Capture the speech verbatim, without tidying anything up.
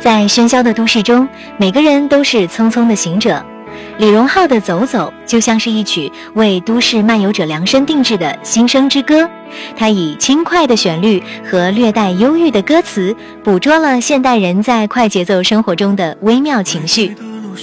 在喧嚣的都市中，每个人都是匆匆的行者。李荣浩的《走走》就像是一曲为都市漫游者量身定制的心声之歌，它以轻快的旋律和略带忧郁的歌词，捕捉了现代人在快节奏生活中的微妙情绪。